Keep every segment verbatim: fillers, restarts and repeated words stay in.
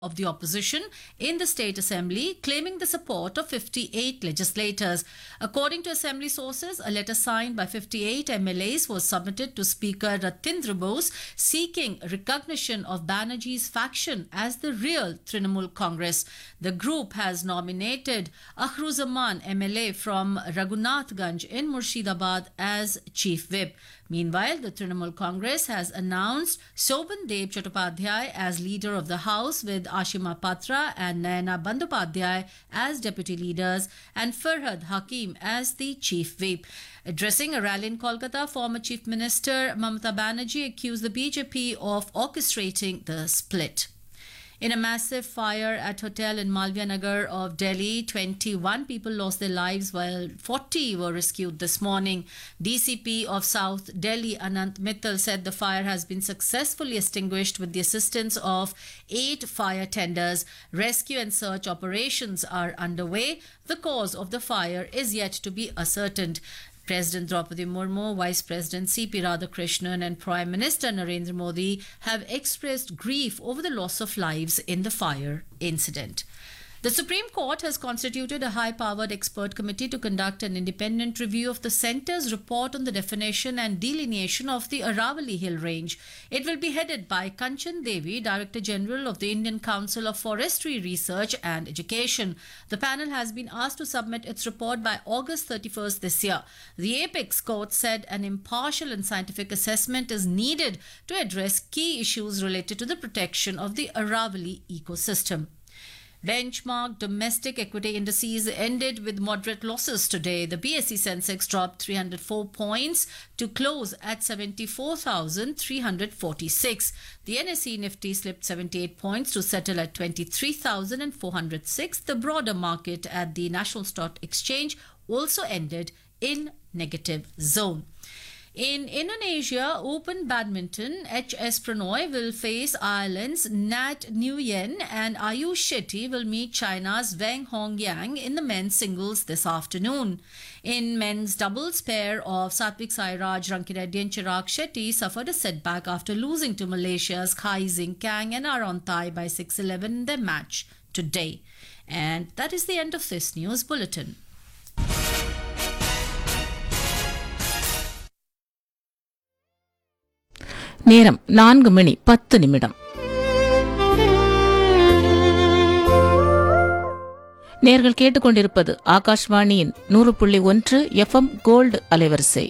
of the opposition in the State Assembly, claiming the support of fifty-eight legislators. According to Assembly sources, a letter signed by fifty-eight M L As was submitted to Speaker Ratindra Bose seeking recognition of Banerjee's faction as the real Trinamool Congress. The group has nominated Akhruzaman M L A from Raghunathganj in Murshidabad as Chief Whip. Meanwhile, the Trinamool Congress has announced Soban Deb Chattopadhyay as leader of the House, with Ashima Patra and Nayana Bandyopadhyay as deputy leaders and Farhad Hakim as the chief whip. Addressing a rally in Kolkata, former Chief Minister Mamata Banerjee accused the B J P of orchestrating the split. In a massive fire at hotel in Malviya Nagar of Delhi, twenty-one people lost their lives while forty were rescued this morning. D C P of South Delhi, Anant Mittal, said the fire has been successfully extinguished with the assistance of eight fire tenders. Rescue and search operations are underway. The cause of the fire is yet to be ascertained. President Draupadi Murmu, Vice President C P Radhakrishnan and Prime Minister Narendra Modi have expressed grief over the loss of lives in the fire incident. The Supreme Court has constituted a high-powered expert committee to conduct an independent review of the Centre's report on the definition and delineation of the Aravalli Hill Range. It will be headed by Kanchan Devi, Director General of the Indian Council of Forestry Research and Education. The panel has been asked to submit its report by August thirty-first this year. The Apex Court said an impartial and scientific assessment is needed to address key issues related to the protection of the Aravalli ecosystem. Benchmark domestic equity indices ended with moderate losses today. The B S E Sensex dropped three hundred four points to close at seventy-four thousand three hundred forty-six. The N S E Nifty slipped seventy-eight points to settle at twenty-three thousand four hundred six. The broader market at the National Stock Exchange also ended in negative zone. In Indonesia Open Badminton, H S Pranoy will face Ireland's Nat Nguyen and Ayush Shetty will meet China's Wang Hongyang in the men's singles this afternoon. In men's doubles, pair of Satvik Sairaj, Rankireddy and Chirag Shetty suffered a setback after losing to Malaysia's Kai Xing Kang and Aaron Thai by six eleven in their match today. And that is the end of this news bulletin. நேரம் நான்கு மணி பத்து நிமிடம். நேர்கள் கேட்டுக்கொண்டிருப்பது ஆகாஷ்வாணியின் நூறு புள்ளி ஒன்று எஃப் எம் கோல்டு அலைவரிசை.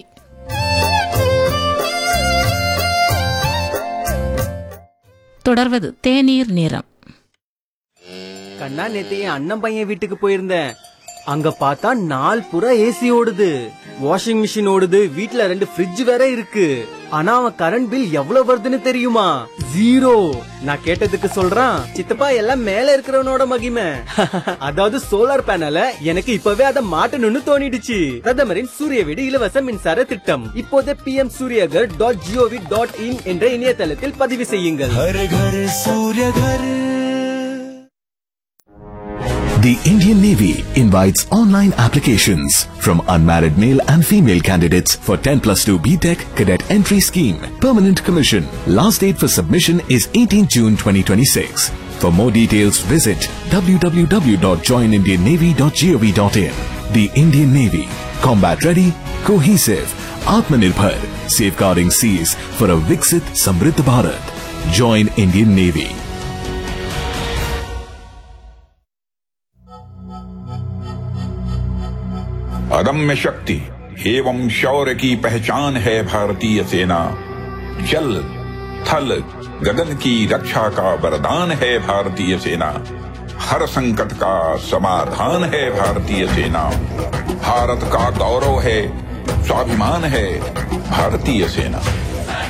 தொடர்வது தேநீர் நேரம். கண்ணா, நேத்து என் அண்ணன் பையன் வீட்டுக்கு போயிருந்தேன். அங்க பார்த்தா நாள் புறா ஏசி ஓடுது, வாஷிங் மிஷின் ஓடுது, வீட்டுல ரெண்டு ஃப்ரிட்ஜ் வேற இருக்கு. ஆனா அவன் கரண்ட் பில் எவ்வளவு வருதுன்னு தெரியுமா? ஜீரோ. நான் கேட்டதுக்கு சொல்றான், சித்தப்பா எல்லாம் மேல இருக்கிறவனோட மகிமை. அதாவது சோலார் பேனல எனக்கு இப்பவே அதை மாட்டணும்னு தோணிடுச்சு. பிரதமரின் சூரிய வீடு இலவச மின்சார திட்டம் இப்போதே B M Surya Ghar dot gov dot in என்ற இணையதளத்தில் பதிவு செய்யுங்கள். The Indian Navy invites online applications from unmarried male and female candidates for ten plus two B Tech Cadet Entry Scheme. Permanent Commission. Last date for submission is eighteenth June twenty twenty-six. For more details, visit w w w dot join indian navy dot gov dot in. The Indian Navy. Combat ready, cohesive, Atmanirbhar, safeguarding seas for a Viksit Samriddh Bharat. Join Indian Navy. अदम्य शक्ति एवं शौर्य की पहचान है भारतीय सेना। जल थल गगन की रक्षा का वरदान है भारतीय सेना। हर संकट का समाधान है भारतीय सेना। भारत का गौरव है, स्वाभिमान है भारतीय सेना।